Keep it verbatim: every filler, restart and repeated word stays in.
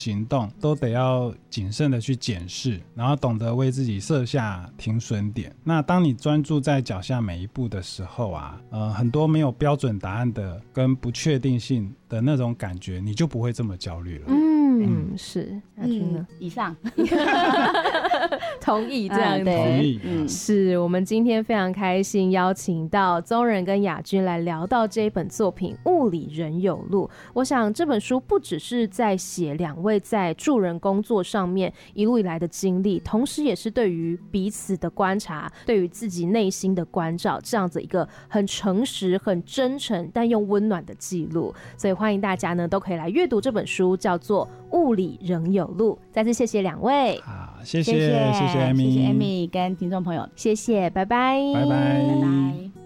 行动都得要谨慎的去检视，然后懂得为自己设下停损点。那当你专注在脚下每一步的时候啊，呃，很多没有标准答案的跟不确定性的那种感觉，你就不会这么焦虑了。 嗯，嗯是雅君呢、 嗯？以上同意这样子、 啊、同意、 嗯、是我们今天非常开心邀请到宗仁跟雅君来聊到这一本作品《雾里人有路》。我想这本书不只是在写两位在助人工作上面一路以来的经历，同时也是对于彼此的观察，对于自己内心的关照，这样子一个很诚实很真诚但又温暖的记录。所以欢迎大家呢都可以来阅读这本书，叫做《雾里人有路》。再次谢谢两位。 好，谢谢谢谢谢谢 Amy， 谢谢 Amy 跟听众朋友， 谢谢，拜拜， 拜拜， 拜拜。